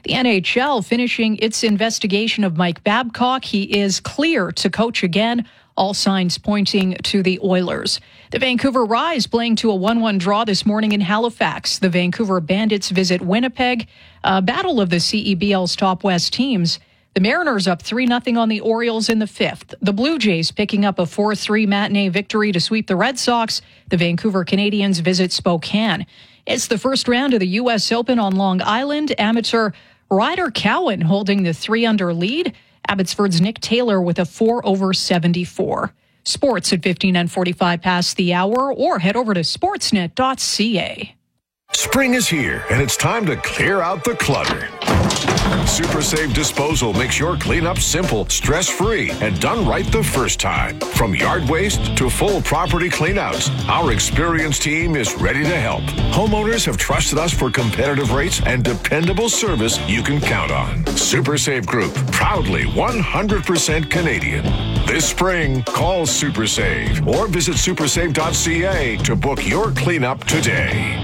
The NHL finishing its investigation of Mike Babcock. He is clear to coach again. All signs pointing to the Oilers. The Vancouver Rise playing to a 1-1 draw this morning in Halifax. The Vancouver Bandits visit Winnipeg. A battle of the CEBL's top West teams. The Mariners up 3-0 on the Orioles in the fifth. The Blue Jays picking up a 4-3 matinee victory to sweep the Red Sox. The Vancouver Canadians visit Spokane. It's the first round of the U.S. Open on Long Island. Amateur Ryder Cowan holding the 3-under lead. Abbotsford's Nick Taylor with a 4/74. Sports at 15 and 45 past the hour, or head over to sportsnet.ca. Spring is here, and it's time to clear out the clutter. Super Save Disposal makes your cleanup simple, stress-free, and done right the first time. From yard waste to full property cleanouts, our experienced team is ready to help. Homeowners have trusted us for competitive rates and dependable service you can count on. Super Save Group, proudly 100% Canadian. This spring, call Super Save or visit supersave.ca to book your cleanup today.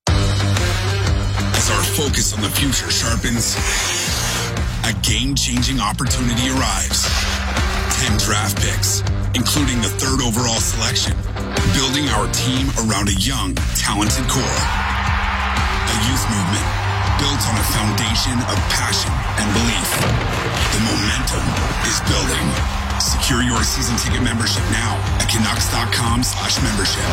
As our focus on the future sharpens, a game-changing opportunity arrives. 10 draft picks, including the third overall selection, building our team around a young, talented core. A youth movement built on a foundation of passion and belief. The momentum is building. Secure your season ticket membership now at Canucks.com/membership.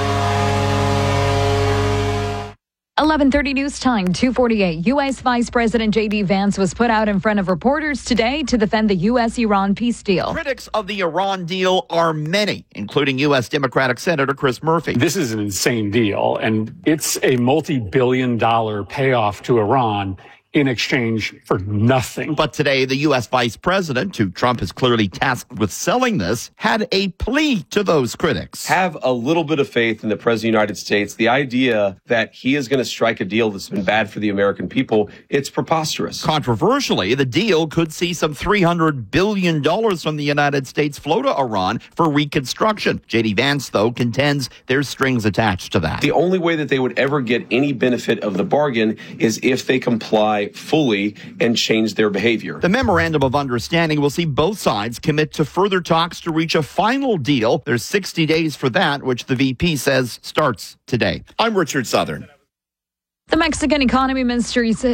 11:30 news time, 2:48. U.S. Vice President J.D. Vance was put out in front of reporters today to defend the U.S.-Iran peace deal. Critics of the Iran deal are many, including U.S. Democratic Senator Chris Murphy. This is an insane deal, and it's a multi-billion-dollar payoff to Iran in exchange for nothing. But today, the U.S. Vice President, who Trump has clearly tasked with selling this, had a plea to those critics. Have a little bit of faith in the President of the United States. The idea that he is going to strike a deal that's been bad for the American people, it's preposterous. Controversially, the deal could see some $300 billion from the United States flow to Iran for reconstruction. J.D. Vance, though, contends there's strings attached to that. The only way that they would ever get any benefit of the bargain is if they comply fully and change their behavior. The memorandum of understanding will see both sides commit to further talks to reach a final deal. There's 60 days for that, which the VP says starts today. I'm Richard Southern. The Mexican economy minister says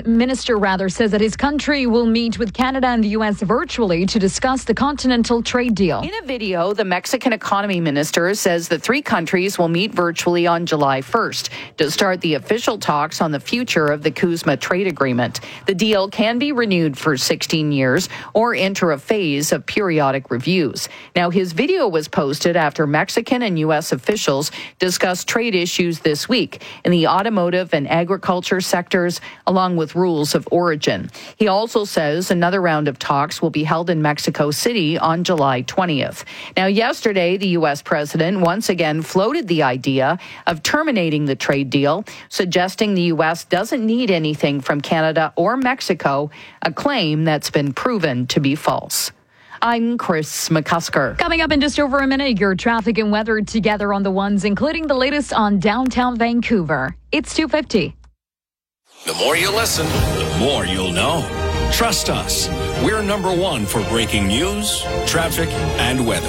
that his country will meet with Canada and the U.S. virtually to discuss the continental trade deal. In a video, the Mexican economy minister says the three countries will meet virtually on July 1st to start the official talks on the future of the CUSMA trade agreement. The deal can be renewed for 16 years or enter a phase of periodic reviews. Now, his video was posted after Mexican and U.S. officials discussed trade issues this week in the automotive and agriculture sectors, along with rules of origin. He also says another round of talks will be held in Mexico City on July 20th. Now, yesterday, the U.S. president once again floated the idea of terminating the trade deal, suggesting the U.S. doesn't need anything from Canada or Mexico, a claim that's been proven to be false. I'm Chris McCusker. Coming up in just over a minute, your traffic and weather together on the ones, including the latest on downtown Vancouver. It's 2:50. The more you listen, the more you'll know. Trust us. We're number one for breaking news, traffic, and weather.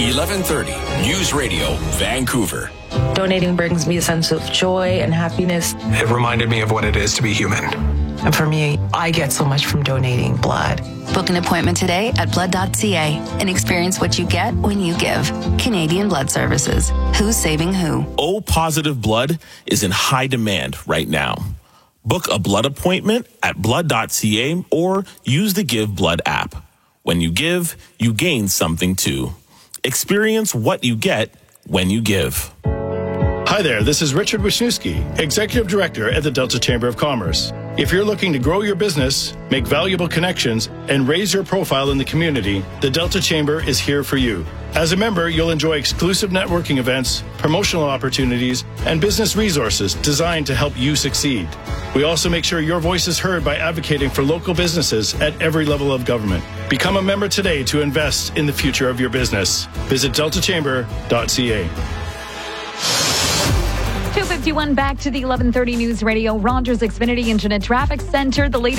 1130 News Radio, Vancouver. Donating brings me a sense of joy and happiness. It reminded me of what it is to be human. And for me, I get so much from donating blood. Book an appointment today at blood.ca and experience what you get when you give. Canadian Blood Services. Who's saving who? O-positive blood is in high demand right now. Book a blood appointment at blood.ca or use the Give Blood app. When you give, you gain something too. Experience what you get when you give. Hi there, this is Richard Wisniewski, Executive Director at the Delta Chamber of Commerce. If you're looking to grow your business, make valuable connections, and raise your profile in the community, the Delta Chamber is here for you. As a member, you'll enjoy exclusive networking events, promotional opportunities, and business resources designed to help you succeed. We also make sure your voice is heard by advocating for local businesses at every level of government. Become a member today to invest in the future of your business. Visit deltachamber.ca. 2:51 back to the 1130 News Radio Rogers Xfinity Internet Traffic Center. The latest